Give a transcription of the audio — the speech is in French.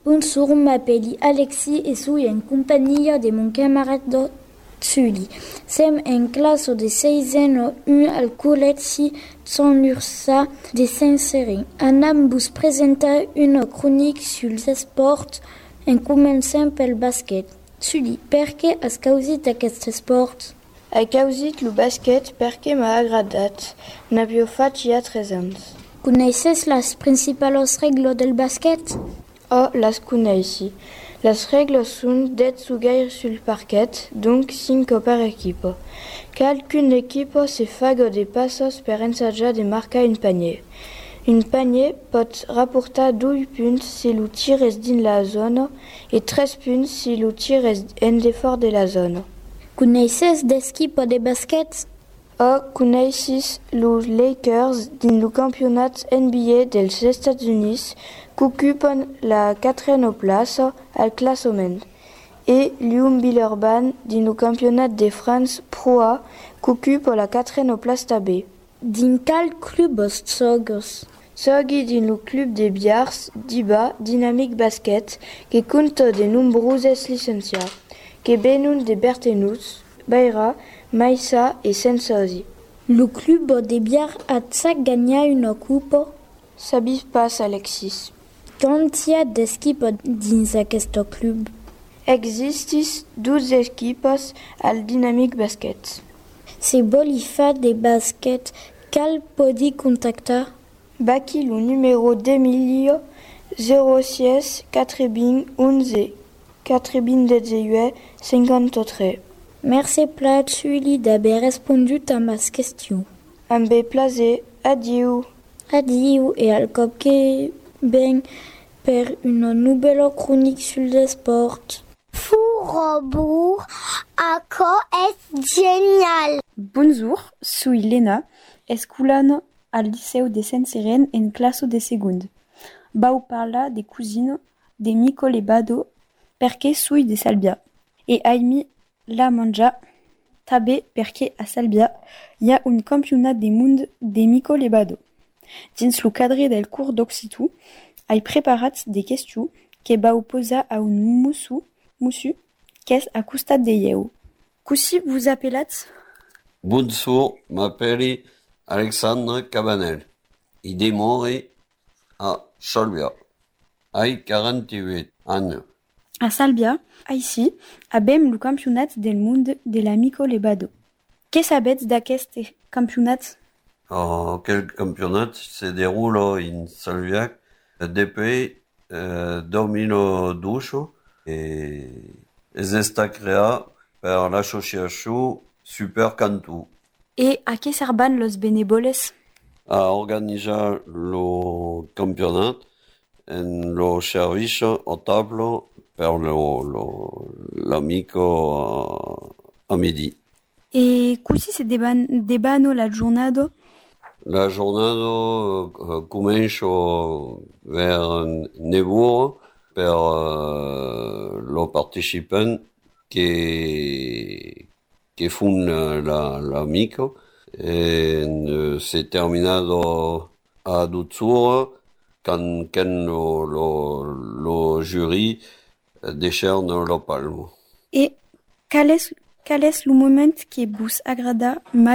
Bonjour, m'appelle Alexis et suis en compagnie de mon camarade Sully. Som en classe de 6 ans 1 al Collège San Ursa de Saint-Sérin. Anam vous présenter une chronique sur les sports en començant pel basket. Sully, per què has causit aquest sport? He causit lo basquet perquè m'ha agradat. N'havia fet ja 3 anys. Coneixes les principals regles del basquet? Oh, les coneixi. Les regles són 10 jugadors sur le parquet, donc 5 per equipo. Qualcuna equipo se faga de passos per ensajar de marcar un panier. Un panier pot rapportar 2 punts si lo tir és dins la zona i 3 punts si lo tir és en defort de la zona. Coneixes d'equipo de basquet? Oh, coneixis los Lakers dins lo campionat NBA dels Estats Units que ocupen la 4a plaça al classement et Lyon Villeurbanne dins lo campionat de France Pro A que ocupa la 4a place també. Dins quel club jogues? Sogui dins lo club de Biars d'Iba Dynamic Basket que compta de nombroses licenciats que venen de Bertenus, Beira, Maïssa et Sensosi. Le club de Biars a gagné une coupe? Sabis pas, Alexis. Quand y a d'équipes dins aquest club? Existis 12 équipes al Dynamic Basket. Si vol fa de basket, cal podi contactar? Baki le numéro d'Emilio 06 80 11 98 53. Merci plat, Sully, d'avoir répondu à ma question. Amb plaisir. Adieu. Adieu et al cop que ben per une nouvelle chronique sur le sport. Furobur, ako est génial. Bonjour, suis Lena, esculan al Liceu de Saint-Sérin en classe de seconde. Vau parlar de cousine de Mico Lebado perché suis de Salbia. E aimi la manja també perché a Salbia hi ha un campionat de món de Mico Lebado. Dins lo cadre del curs d'Occitan, he preparat de questions que vau posar a un mussu qu'és a costat de lleu. Cossi vous appelatz? Bonjour, m'appelle Alexandre Cabanel. I demore a Salbia. Ai 48 ans. A Salbia, ici, abem lo campionat del món de la Mico Lebado. Què sabetz d'aquest campionat? Quel campionat se déroule en Salbia depuis 2012 et est créé par l'association Super Cantu. Et a què serban los benevoles? A organizar le campionat en le service au table per l'amico a midi. Et così se debano la giornata? La giornata comincia vers 9h per le participant che font l'amico e c'est terminato a 12h quand le jury décerne le palme. Et quel est le moment qui vous agrada mai?